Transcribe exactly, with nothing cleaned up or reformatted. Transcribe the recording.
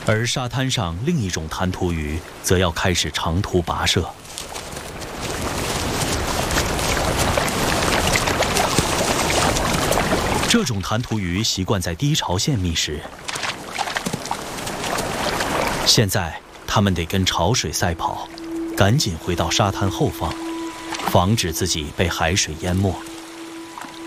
而沙滩上另一种弹涂鱼则要开始长途跋涉。这种弹涂鱼习惯在低潮线觅食，现在它们得跟潮水赛跑，赶紧回到沙滩后方，防止自己被海水淹没。